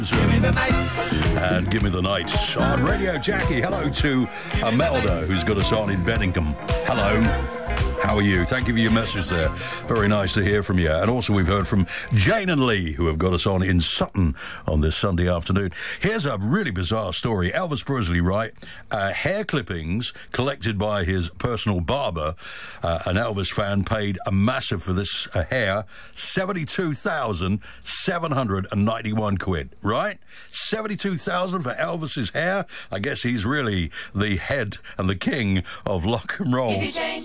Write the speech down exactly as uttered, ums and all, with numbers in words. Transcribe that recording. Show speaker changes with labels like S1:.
S1: Give me the night. And Give Me the Night on Radio Jackie. Hello to Imelda, who's got us on in Benningham. Hello. How are you? Thank you for your message there. Very nice to hear from you. And also we've heard from Jane and Lee, who have got us on in Sutton on this Sunday afternoon. Here's a really bizarre story. Elvis Presley, right? Uh, hair clippings collected by his personal barber. Uh, an Elvis fan paid a massive for this uh, hair, seventy-two thousand seven hundred ninety-one quid, right? seventy-two thousand for Elvis's hair? I guess he's really the head and the king of rock and roll.